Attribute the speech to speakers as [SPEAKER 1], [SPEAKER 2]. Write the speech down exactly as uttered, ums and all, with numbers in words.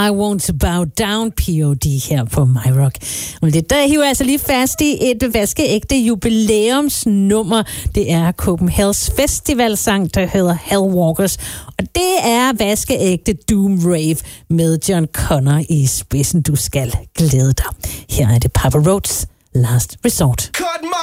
[SPEAKER 1] I Won't Bow Down, P O D her på My Rock. Og det der hiver altså lige fast i et vaskeægte jubilæumsnummer. Det er Copenhagen's festivalsang, der hedder Hellwalkers. Og det er vaskeægte Doom Rave med John Connor i spidsen. Du skal glæde dig. Her er det Papa Roach, Last Resort.
[SPEAKER 2] Cut my